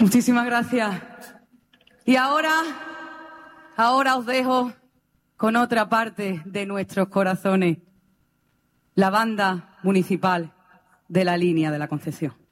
Muchísimas gracias. Y ahora os dejo con otra parte de nuestros corazones, la banda municipal de la Línea de la Concepción.